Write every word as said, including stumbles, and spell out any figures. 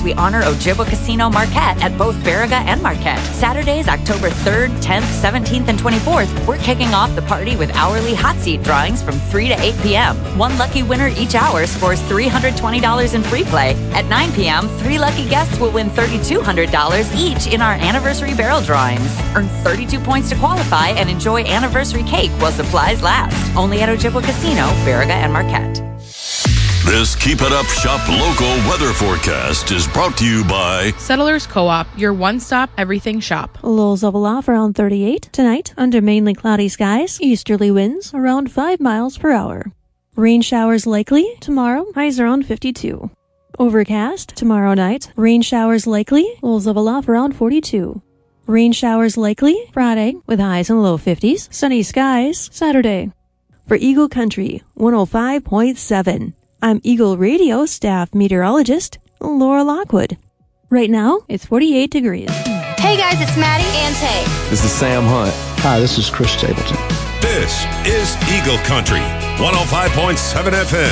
we honor Ojibwa Casino Marquette at both Baraga and Marquette. Saturdays, October third, tenth, seventeenth, and twenty-fourth, we're kicking off the party with hourly hot seat drawings from three to eight p.m. One lucky winner each hour scores three hundred twenty dollars in free play. At nine p.m., three lucky guests will win three thousand two hundred dollars each in our anniversary barrel drawings. Earn thirty-two points to qualify and enjoy anniversary cake while supplies last. Only at Ojibwa Casino, Baraga, and Marquette. This Keep It Up Shop local weather forecast is brought to you by Settlers Co-op, your one-stop everything shop. Lows level off around thirty-eight. Tonight, under mainly cloudy skies, easterly winds around five miles per hour. Rain showers likely. Tomorrow, highs around fifty-two. Overcast. Tomorrow night, rain showers likely. Lows level off around forty-two. Rain showers likely. Friday, with highs in the low fifties. Sunny skies. Saturday. For Eagle Country, one oh five point seven. I'm Eagle Radio staff meteorologist Laura Lockwood. Right now, it's forty-eight degrees. Hey guys, it's Maddie and Tay. This is Sam Hunt. Hi, this is Chris Stapleton. This is Eagle Country, one oh five point seven F M.